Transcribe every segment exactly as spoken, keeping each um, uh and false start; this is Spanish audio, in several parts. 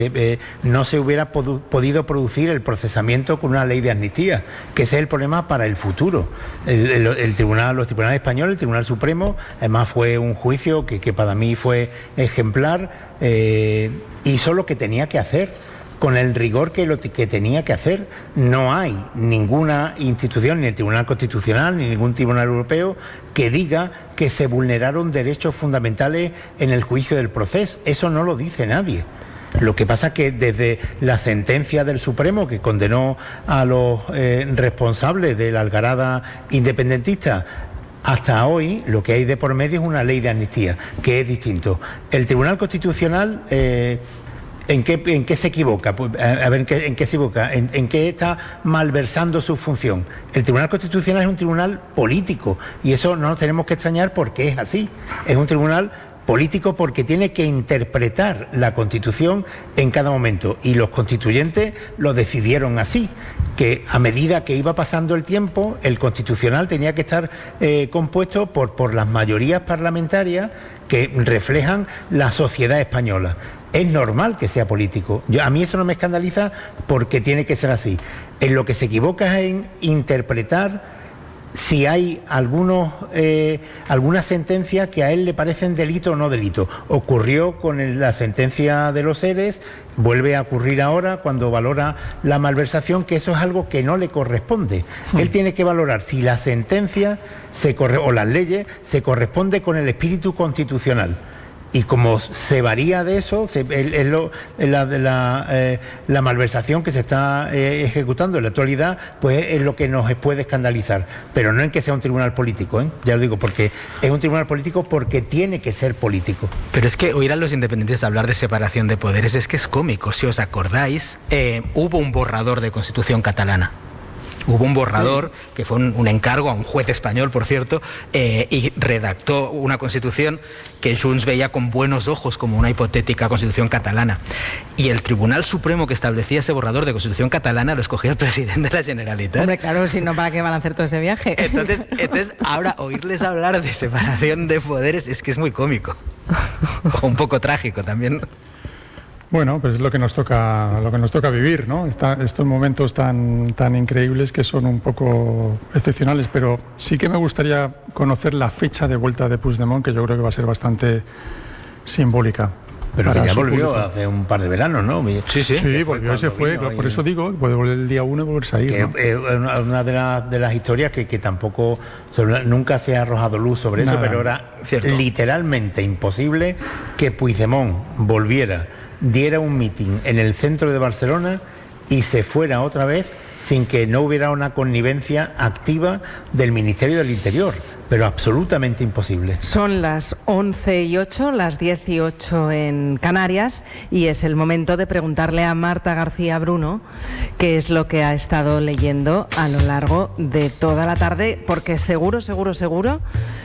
Eh, no se hubiera podu- podido producir el procesamiento con una ley de amnistía, que ese es el problema para el futuro. El, el, el tribunal, los tribunales españoles, el Tribunal Supremo, además fue un juicio que, que para mí fue ejemplar, eh, hizo lo que tenía que hacer, con el rigor que lo que tenía que hacer. No hay ninguna institución, ni el Tribunal Constitucional, ni ningún tribunal europeo, que diga que se vulneraron derechos fundamentales en el juicio del proceso. Eso no lo dice nadie. Lo que pasa es que desde la sentencia del Supremo, que condenó a los eh, responsables de la algarada independentista, hasta hoy lo que hay de por medio es una ley de amnistía, que es distinto. El Tribunal Constitucional, eh, ¿en qué, en qué se equivoca? Pues, a ver, ¿en qué, en qué se equivoca? ¿En, en qué está malversando su función? El Tribunal Constitucional es un tribunal político, y eso no nos tenemos que extrañar porque es así. Es un tribunal político porque tiene que interpretar la Constitución en cada momento, y los constituyentes lo decidieron así, que a medida que iba pasando el tiempo, el Constitucional tenía que estar eh, compuesto por, por las mayorías parlamentarias que reflejan la sociedad española. Es normal que sea político. Yo, a mí eso no me escandaliza porque tiene que ser así. En lo que se equivoca es en interpretar si hay algunos, eh, algunas sentencias que a él le parecen delito o no delito. Ocurrió con el, la sentencia de los ERES, vuelve a ocurrir ahora cuando valora la malversación, que eso es algo que no le corresponde. Mm. Él tiene que valorar si la sentencia se corre, o las leyes se corresponde con el espíritu constitucional. Y como se varía de eso, se, el, el, el, la, la, eh, la malversación que se está eh, ejecutando en la actualidad, pues es lo que nos puede escandalizar. Pero no en que sea un tribunal político, ¿eh? Ya lo digo, porque es un tribunal político porque tiene que ser político. Pero es que oír a los independentistas hablar de separación de poderes es que es cómico. Si os acordáis, eh, hubo un borrador de Constitución catalana. Hubo un borrador, que fue un, un encargo a un juez español, por cierto, eh, y redactó una constitución que Junts veía con buenos ojos como una hipotética constitución catalana. Y el Tribunal Supremo que establecía ese borrador de constitución catalana lo escogía el presidente de la Generalitat. Hombre, claro, si no, ¿para qué van a hacer todo ese viaje? Entonces, entonces ahora oírles hablar de separación de poderes es que es muy cómico. O un poco trágico también. Bueno, pues es lo que nos toca, lo que nos toca vivir, ¿no? Esta, estos momentos tan, tan increíbles que son un poco excepcionales, pero sí que me gustaría conocer la fecha de vuelta de Puigdemont, que yo creo que va a ser bastante simbólica. Pero que ya volvió público. Hace un par de veranos, ¿no? Sí, sí, sí, volvió, se fue, por eso digo, puede volver el día uno y volverse a ir, que, ¿no? eh, una, una de, la, de las historias que, que tampoco, sobre, nunca se ha arrojado luz sobre Nada. eso, pero era Cierto. literalmente imposible que Puigdemont volviera, diera un mitin en el centro de Barcelona y se fuera otra vez sin que no hubiera una connivencia activa del Ministerio del Interior, pero absolutamente imposible. Son las once y ocho, las diez y ocho en Canarias, y es el momento de preguntarle a Marta García Bruno qué es lo que ha estado leyendo a lo largo de toda la tarde, porque seguro, seguro, seguro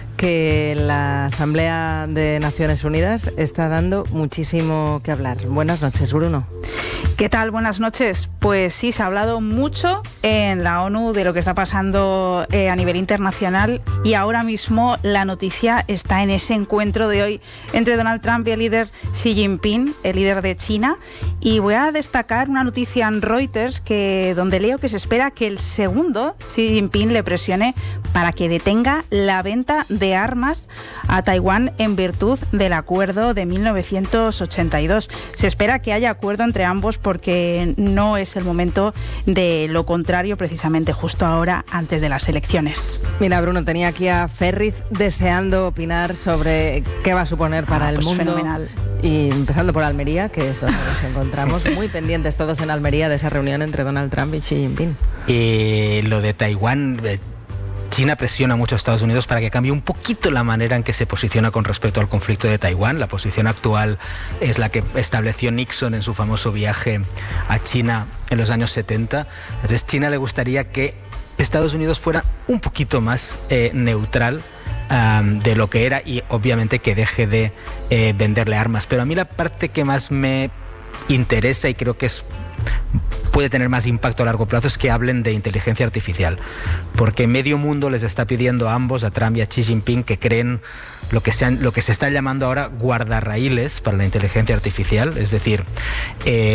que la Asamblea de Naciones Unidas está dando muchísimo que hablar. Buenas noches, Bruno. ¿Qué tal? Buenas noches. Pues sí, se ha hablado mucho en la ONU de lo que está pasando eh, a nivel internacional, y ahora mismo la noticia está en ese encuentro de hoy entre Donald Trump y el líder Xi Jinping, el líder de China. Y voy a destacar una noticia en Reuters que, donde leo que se espera que el segundo Xi Jinping le presione para que detenga la venta de armas a Taiwán en virtud del acuerdo de mil novecientos ochenta y dos. Se espera que haya acuerdo entre ambos porque no es el momento de lo contrario, precisamente justo ahora, antes de las elecciones. Mira, Bruno, tenía aquí a Ferriz deseando opinar sobre qué va a suponer para ah, el pues mundo. Fenomenal. Y empezando por Almería, que es donde nos encontramos, muy pendientes todos en Almería de esa reunión entre Donald Trump y Xi Jinping. Eh, lo de Taiwán... Eh... China presiona mucho a Estados Unidos para que cambie un poquito la manera en que se posiciona con respecto al conflicto de Taiwán. La posición actual es la que estableció Nixon en su famoso viaje a China en los años setenta. Entonces, China le gustaría que Estados Unidos fuera un poquito más eh, neutral um, de lo que era, y obviamente que deje de eh, venderle armas. Pero a mí la parte que más me interesa, y creo que es puede tener más impacto a largo plazo es que hablen de inteligencia artificial, porque medio mundo les está pidiendo a ambos, a Trump y a Xi Jinping, que creen lo que se, han, lo que se está llamando ahora guardarraíles para la inteligencia artificial, es decir, eh,